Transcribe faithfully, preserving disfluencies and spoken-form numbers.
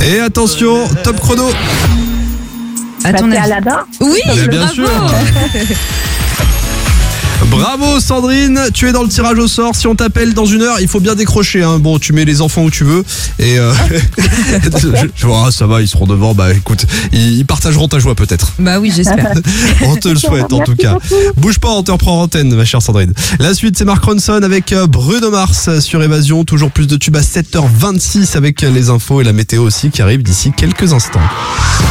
Et attention, top chrono. À ton C'est avis. Aladdin. Oui, Eh bien bravo. sûr. Bravo Sandrine, tu es dans le tirage au sort. Si on t'appelle dans une heure, il faut bien décrocher. Hein. Bon, tu mets les enfants où tu veux. Et euh, je, je vois, ah, ça va, ils seront devant. Bah écoute, ils, ils partageront ta joie peut-être. Bah oui, j'espère. On te le souhaite en tout cas. Bouge pas, on te reprend en antenne, ma chère Sandrine. La suite, c'est Mark Ronson avec euh, Bruno Mars sur Évasion. Toujours plus de tubes à sept heures vingt-six avec les infos et la météo aussi qui arrive d'ici quelques instants.